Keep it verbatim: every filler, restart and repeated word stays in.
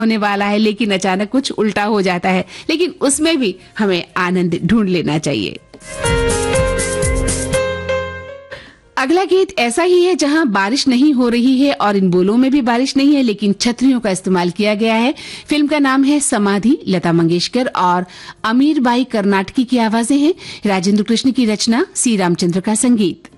होने वाला है, लेकिन अचानक कुछ उल्टा हो जाता है, लेकिन उसमें भी हमें आनंद ढूंढ लेना चाहिए। अगला गीत ऐसा ही है जहां बारिश नहीं हो रही है और इन बोलों में भी बारिश नहीं है, लेकिन छतरियों का इस्तेमाल किया गया है। फिल्म का नाम है समाधि। लता मंगेशकर और अमीर बाई कर्नाटकी की आवाजें हैं, राजेंद्र कृष्ण की रचना, सी रामचंद्र का संगीत।